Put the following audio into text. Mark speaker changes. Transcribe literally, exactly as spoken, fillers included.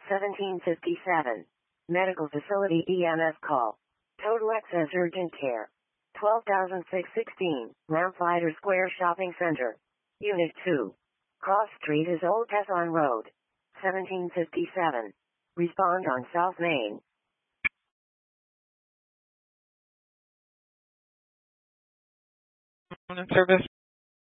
Speaker 1: seventeen fifty-seven. Medical facility E M S call. Total access urgent care. twelve thousand six hundred sixteen. Lamplighter Square Shopping Center. Unit two. Cross Street is Old Tesson Road. seventeen fifty-seven. Respond on South Main.
Speaker 2: Service